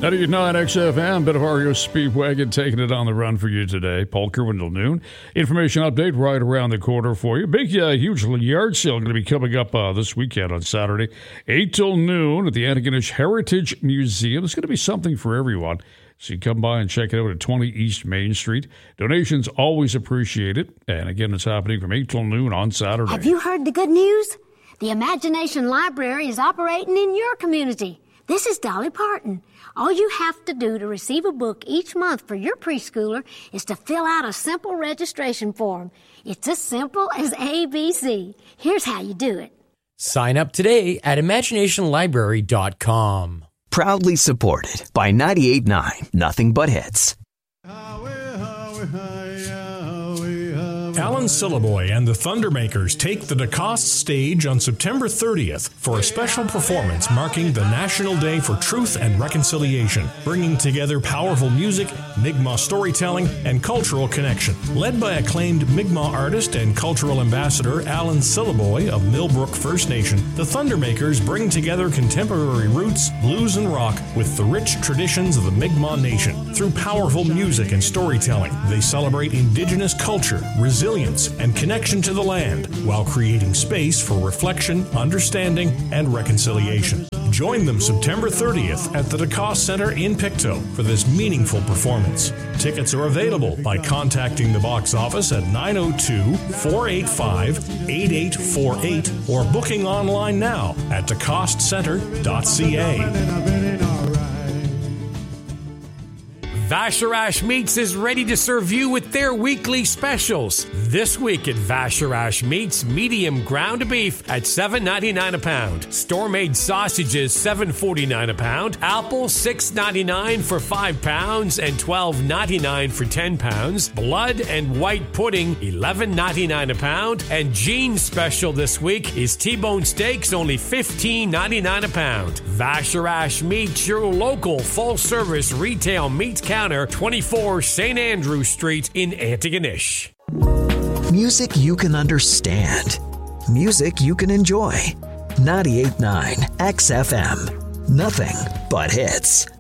98.9 XFM, bit of REO Speedwagon taking it on the run for you today. Paul Kerwin till noon. Information update right around the corner for you. Big, huge yard sale going to be coming up this weekend on Saturday, 8 till noon at the Antigonish Heritage Museum. It's going to be something for everyone. So you come by and check it out at 20 East Main Street. Donations always appreciated. And again, it's happening from 8 till noon on Saturday. Have you heard the good news? The Imagination Library is operating in your community. This is Dolly Parton. All you have to do to receive a book each month for your preschooler is to fill out a simple registration form. It's as simple as ABC. Here's how you do it. Sign up today at imaginationlibrary.com. Proudly supported by 98.9 Nothing But Hits. Alan Syliboy and the Thundermakers take the DeCoste stage on September 30th for a special performance marking the National Day for Truth and Reconciliation, bringing together powerful music, Mi'kmaq storytelling, and cultural connection. Led by acclaimed Mi'kmaq artist and cultural ambassador Alan Syliboy of Millbrook First Nation, the Thundermakers bring together contemporary roots, blues, and rock with the rich traditions of the Mi'kmaq Nation. Through powerful music and storytelling, they celebrate Indigenous culture, resilience, and connection to the land while creating space for reflection, understanding, and reconciliation. Join them September 30th at the DeCoste Center in Pictou for this meaningful performance. Tickets are available by contacting the box office at 902-485-8848 or booking online now at decostecenter.ca. Vacherach Meats is ready to serve you with their weekly specials. This week at Vacherach Meats, medium ground beef at $7.99 a pound. Store-made sausages, $7.49 a pound. Apples, $6.99 for 5 pounds and $12.99 for 10 pounds. Blood and white pudding, $11.99 a pound. And Gene's special this week is T-bone steaks, only $15.99 a pound. Vacherach Meats, your local full-service retail meat counter, 24 St. Andrew Street in Antigonish. Music you can understand. Music you can enjoy. 98.9 XFM. Nothing but hits.